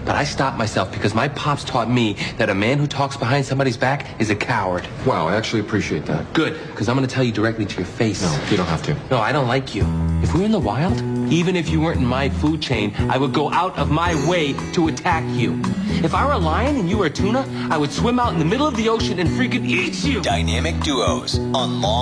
But I stopped myself because my pops taught me that a man who talks behind somebody's back is a coward. Wow, I actually appreciate that. Good, because I'm going to tell you directly to your face. No, you don't have to. No, I don't like you. If we were in the wild, even if you weren't in my food chain, I would go out of my way to attack you. If I were a lion and you were a tuna, I would swim out in the middle of the ocean and freaking eat you. Dynamic duos on Law